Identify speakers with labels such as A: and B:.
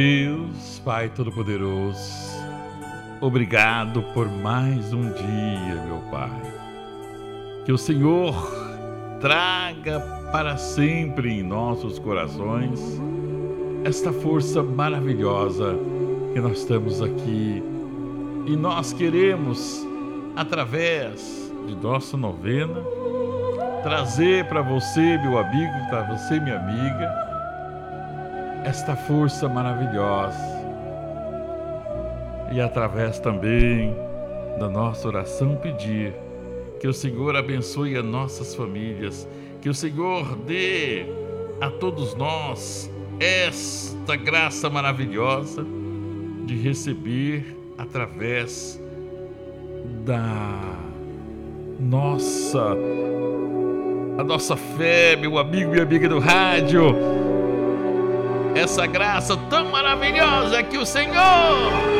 A: Deus, Pai Todo-Poderoso, obrigado por mais um dia, meu Pai. Que o Senhor traga para sempre em nossos corações esta força maravilhosa que nós estamos aqui e nós queremos, através de nossa novena, trazer para você, meu amigo, para você, minha amiga, esta força maravilhosa e através também da nossa oração pedir que o Senhor abençoe as nossas famílias, que o Senhor dê a todos nós esta graça maravilhosa de receber através da a nossa fé, meu amigo e amiga do rádio, essa graça tão maravilhosa que o Senhor